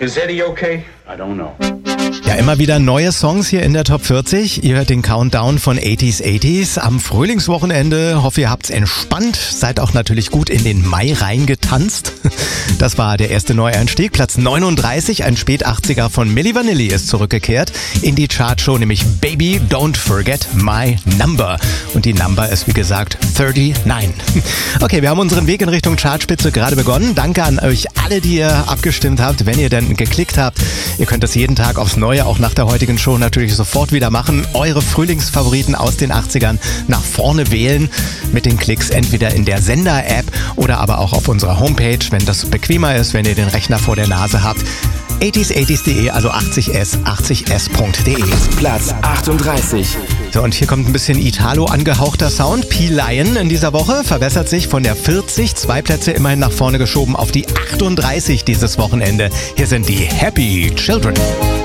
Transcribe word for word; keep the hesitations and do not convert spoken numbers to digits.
Is Eddie okay? I don't know. Ja, immer wieder neue Songs hier in der Top vierzig. Ihr hört den Countdown von achtziger achtziger am Frühlingswochenende. Hoffe, ihr habt's entspannt. Seid auch natürlich gut in den Mai reingetanzt. Das war der erste Neueinstieg. Platz neununddreißig, ein Spätachtziger von Milli Vanilli ist zurückgekehrt in die Chartshow, nämlich Baby Don't Forget My Number. Und die Number ist, wie gesagt, neununddreißig. Okay, wir haben unseren Weg in Richtung Chartspitze gerade begonnen. Danke an euch alle, die ihr abgestimmt habt, wenn ihr denn geklickt habt. Ihr könnt das jeden Tag aufs Neue, auch nach der heutigen Show natürlich sofort wieder machen. Eure Frühlingsfavoriten aus den achtzigern nach vorne wählen mit den Klicks entweder in der Sender-App oder aber auch auf unserer Homepage, wenn das bequemer ist, wenn ihr den Rechner vor der Nase habt. achtziger achtziger punkt de, also achtzig s, achtzig s punkt de. Platz achtunddreißig. So, und hier kommt ein bisschen Italo angehauchter Sound. P-Lion in dieser Woche verbessert sich von der vierzig, zwei Plätze immerhin nach vorne geschoben auf die achtunddreißig dieses Wochenende. Hier sind die Happy Children.